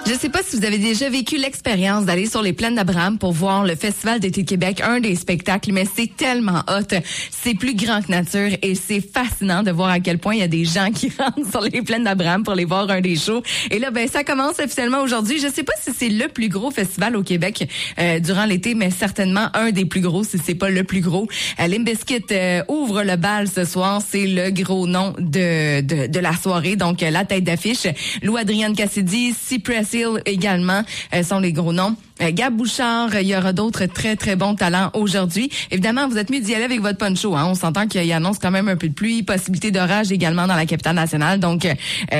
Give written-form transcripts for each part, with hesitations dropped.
Je sais pas si vous avez déjà vécu l'expérience d'aller sur les plaines d'Abraham pour voir le Festival d'été de Québec, un des spectacles, mais c'est tellement hot. C'est plus grand que nature et c'est fascinant de voir à quel point il y a des gens qui rentrent sur les plaines d'Abraham pour les voir un des shows. Et là, ça commence officiellement aujourd'hui. Je sais pas si c'est le plus gros festival au Québec durant l'été, mais certainement un des plus gros, si c'est pas le plus gros. Limp Bizkit ouvre le bal ce soir. C'est le gros nom de la soirée. Donc, la tête d'affiche. Lou Adrienne Cassidy, Cypress Hill également sont les gros noms. Gab Bouchard, il y aura d'autres très, très bons talents aujourd'hui. Évidemment, vous êtes mieux d'y aller avec votre poncho. On s'entend qu'il y annonce quand même un peu de pluie, possibilité d'orage également dans la capitale nationale. Donc,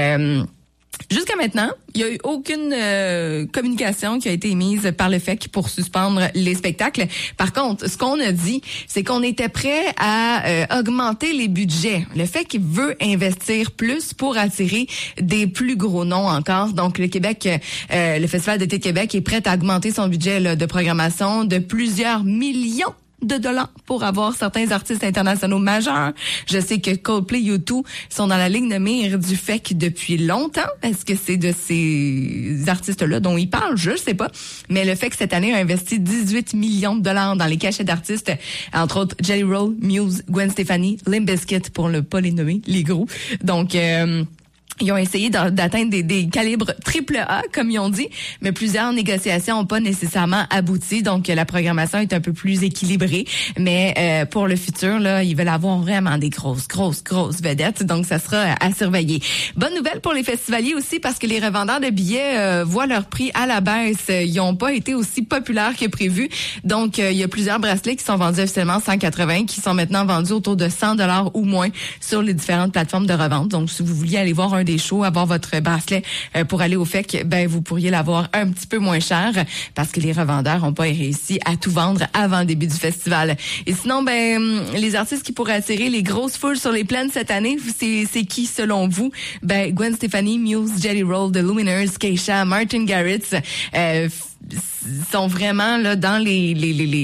jusqu'à maintenant, il n'y a eu aucune communication qui a été émise par le FEC pour suspendre les spectacles. Par contre, ce qu'on a dit, c'est qu'on était prêt à augmenter les budgets. Le FEC veut investir plus pour attirer des plus gros noms encore. Donc, le Festival d'été de Québec est prêt à augmenter son budget de programmation de plusieurs millions de dollars pour avoir certains artistes internationaux majeurs. Je sais que Coldplay, U2 sont dans la ligne de mire du FEC depuis longtemps. Est-ce que c'est de ces artistes-là dont ils parlent? Je sais pas. Mais le FEC, cette année, a investi 18 millions de dollars dans les cachets d'artistes, entre autres Jelly Roll, Muse, Gwen Stefani, Limp Bizkit, pour ne pas les nommer, les gros. Donc, ils ont essayé d'atteindre des calibres AAA, comme ils ont dit, mais plusieurs négociations n'ont pas nécessairement abouti. Donc, la programmation est un peu plus équilibrée. Mais pour le futur, là, ils veulent avoir vraiment des grosses vedettes. Donc, ça sera à surveiller. Bonne nouvelle pour les festivaliers aussi, parce que les revendeurs de billets voient leur prix à la baisse. Ils n'ont pas été aussi populaires que prévu. Donc, il y a plusieurs bracelets qui sont vendus officiellement 180, qui sont maintenant vendus autour de 100 $ ou moins sur les différentes plateformes de revente. Donc, si vous vouliez aller voir un des shows, avoir votre bracelet pour aller au FEC, vous pourriez l'avoir un petit peu moins cher parce que les revendeurs n'ont pas réussi à tout vendre avant le début du festival. Et sinon, les artistes qui pourraient attirer les grosses foules sur les plaines cette année, c'est qui selon vous? Gwen Stefani, Muse, Jelly Roll, The Lumineers, Keisha, Martin Garrix sont vraiment là dans les